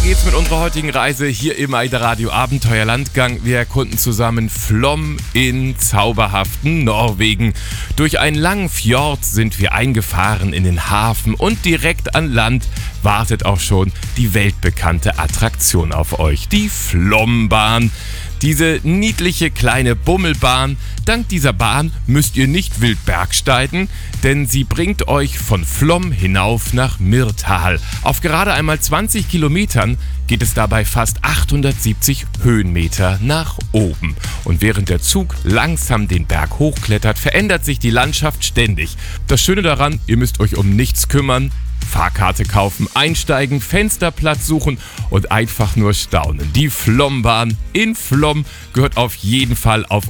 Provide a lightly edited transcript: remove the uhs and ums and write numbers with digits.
Weiter geht's mit unserer heutigen Reise hier im AIDA Radio Abenteuerlandgang. Wir erkunden zusammen Flåm in zauberhaften Norwegen. Durch einen langen Fjord sind wir eingefahren in den Hafen und direkt an Land wartet auch schon die weltbekannte Attraktion auf euch, die Flåmbahn. Diese niedliche kleine Bummelbahn. Dank dieser Bahn müsst ihr nicht wild bergsteigen, denn sie bringt euch von Flåm hinauf nach Myrtal. Auf gerade einmal 20 Kilometern geht es dabei fast 870 Höhenmeter nach oben. Und während der Zug langsam den Berg hochklettert, verändert sich die Landschaft ständig. Das Schöne daran, ihr müsst euch um nichts kümmern. Fahrkarte kaufen, einsteigen, Fensterplatz suchen und einfach nur staunen. Die Flåmbahn in Flåm gehört auf jeden Fall auf